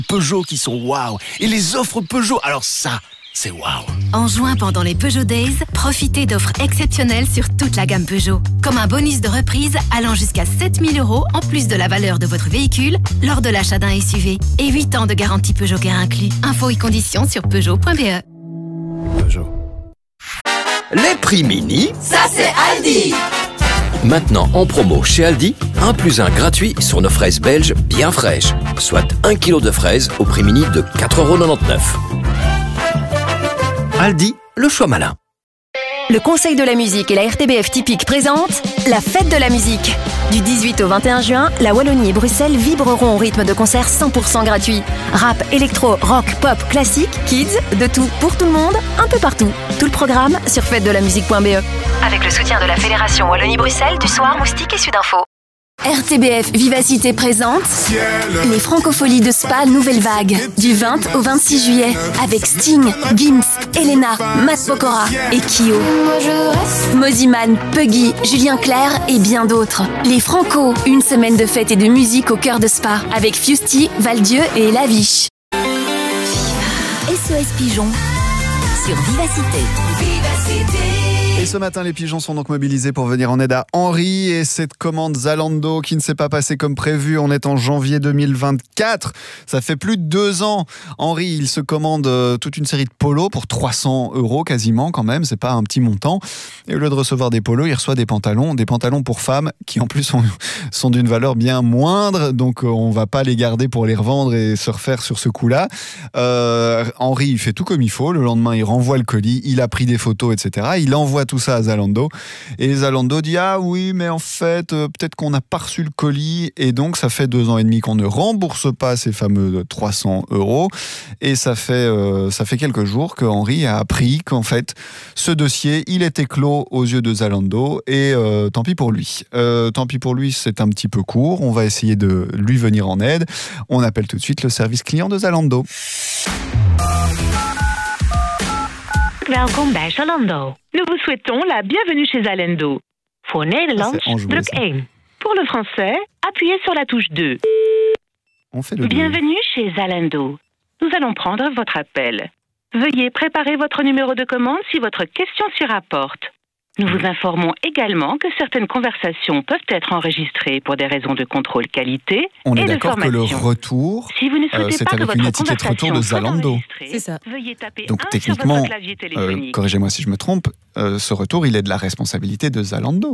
Peugeot qui sont waouh. Et les offres Peugeot, alors ça, c'est waouh. En juin, pendant les Peugeot Days, profitez d'offres exceptionnelles sur toute la gamme Peugeot. Comme un bonus de reprise allant jusqu'à 7 000 € en plus de la valeur de votre véhicule lors de l'achat d'un SUV. Et 8 ans de garantie Peugeot Care inclus. Infos et conditions sur Peugeot.be. Peugeot. Les prix mini, ça c'est Aldi. maintenant en promo chez Aldi, 1 + 1 gratuit sur nos fraises belges bien fraîches. Soit 1 kg de fraises au prix mini de 4,99 €. Aldi, le choix malin. Le Conseil de la musique et la RTBF Typique présentent la Fête de la musique. Du 18 au 21 juin, la Wallonie et Bruxelles vibreront au rythme de concerts 100% gratuits. Rap, électro, rock, pop, classique, kids, de tout pour tout le monde, un peu partout. Tout le programme sur fêtedelamusique.be. Avec le soutien de la Fédération Wallonie-Bruxelles, du Soir, Moustique et Sudinfo. RTBF Vivacité présente les Francopholies de Spa Nouvelle Vague du 20 au 26 juillet avec Sting, Gims, Elena, Matt Pokora et Kyo. Moziman, Puggy, Julien Clerc et bien d'autres. Les Franco, une semaine de fête et de musique au cœur de Spa avec Fusty, Valdieu et Laviche. SOS Pigeon sur Vivacité. Et ce matin, les pigeons sont donc mobilisés pour venir en aide à Henri et cette commande Zalando qui ne s'est pas passée comme prévu. On est en janvier 2024. Ça fait plus de 2 ans. Henri, il se commande toute une série de polos pour 300 € quasiment quand même. C'est pas un petit montant. Et au lieu de recevoir des polos, il reçoit des pantalons pour femmes qui en plus sont d'une valeur bien moindre. Donc on va pas les garder pour les revendre et se refaire sur ce coup-là. Henri, il fait tout comme il faut. Le lendemain, il renvoie le colis. Il a pris des photos, etc. Il envoie tout ça à Zalando et Zalando dit ah oui mais en fait peut-être qu'on n'a pas reçu le colis et donc ça fait 2 ans et demi qu'on ne rembourse pas ces fameux 300 € et ça fait quelques jours que Henri a appris qu'en fait ce dossier il était clos aux yeux de Zalando et tant pis pour lui. C'est un petit peu court, on va essayer de lui venir en aide. On appelle tout de suite le service client de Zalando. Welkom bij Zalando. Nous vous souhaitons la bienvenue chez Zalando. Voor Nederlands, druk 1. Pour le français, appuyez sur la touche 2. On fait le Bienvenue chez Zalando. Nous allons prendre votre appel. Veuillez préparer votre numéro de commande si votre question s'y rapporte. Nous vous informons également que certaines conversations peuvent être enregistrées pour des raisons de contrôle qualité On et est de d'accord que formation. le retour, Si vous ne souhaitez c'est pas que avec une votre étiquette retour de conversation soit Zalando. enregistrée, C'est ça. veuillez taper Donc 1 sur techniquement, votre clavier téléphonique. corrigez-moi si je me trompe, ce retour, il est de la responsabilité de Zalando.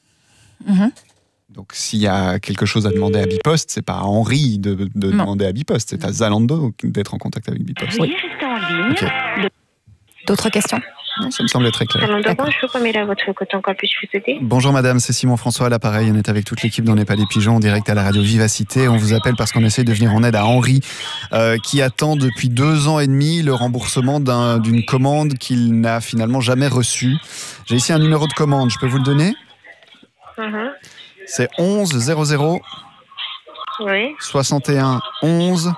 Donc s'il y a quelque chose à demander à Bipost, c'est pas à Henri de demander à Bipost, c'est à Zalando d'être en contact avec Bipost. Veuillez rester en ligne. Ok. D'autres questions? Non, ça me semblait très clair. Bonjour, comment est votre côté encore puis-je vous aider? Bonjour madame, c'est Simon François à l'appareil. On est avec toute l'équipe dans Les Palais Pigeons en direct à la radio Vivacité. On vous appelle parce qu'on essaie de venir en aide à Henri qui attend depuis 2 ans et demi le remboursement d'une commande qu'il n'a finalement jamais reçue. J'ai ici un numéro de commande, je peux vous le donner? C'est 11 00 Oui. 61 11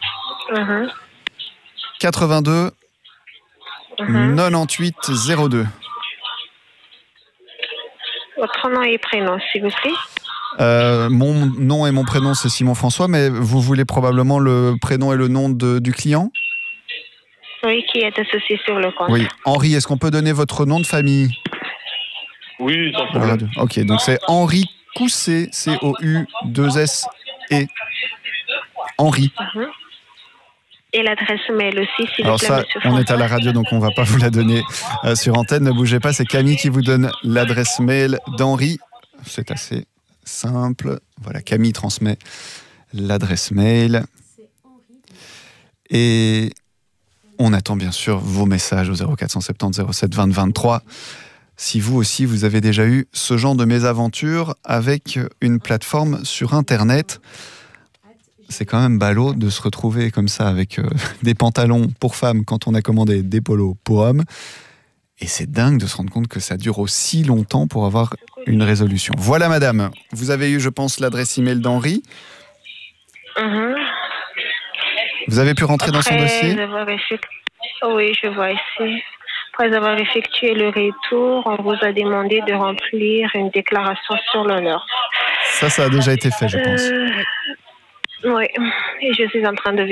82 98 02. Votre nom et prénom, s'il vous plaît. Mon nom et mon prénom, c'est Simon François, mais vous voulez probablement le prénom et le nom du client? Oui, qui est associé sur le compte. Oui. Henri, est-ce qu'on peut donner votre nom de famille? Oui, sans problème. Ok, donc c'est Henri Cousset, C-O-U-2-S-E. Henri. Et l'adresse mail aussi, s'il vous Alors plaît, ça, monsieur on est François. à la radio, donc on va pas vous la donner sur antenne. Ne bougez pas, c'est Camille qui vous donne l'adresse mail d'Henri. C'est assez simple. Voilà, Camille transmet l'adresse mail. Et on attend bien sûr vos messages au 0470 07 20 23. Si vous aussi, vous avez déjà eu ce genre de mésaventure avec une plateforme sur Internet. C'est quand même ballot de se retrouver comme ça avec des pantalons pour femmes quand on a commandé des polos pour hommes. Et c'est dingue de se rendre compte que ça dure aussi longtemps pour avoir une résolution. Voilà madame, vous avez eu je pense l'adresse email d'Henri. Vous avez pu rentrer dans son dossier? Oui, je vois ici. Après avoir effectué le retour, on vous a demandé de remplir une déclaration sur l'honneur. Ça a déjà été fait je pense. Oui, et je suis en train de